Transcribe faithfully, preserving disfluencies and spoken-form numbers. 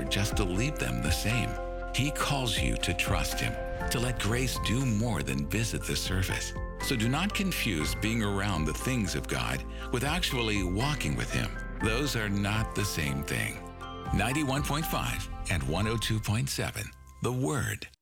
just to leave them the same. He calls you to trust Him, to let grace do more than visit the surface. So do not confuse being around the things of God with actually walking with Him. Those are not the same thing. ninety-one point five and one oh two point seven, The Word.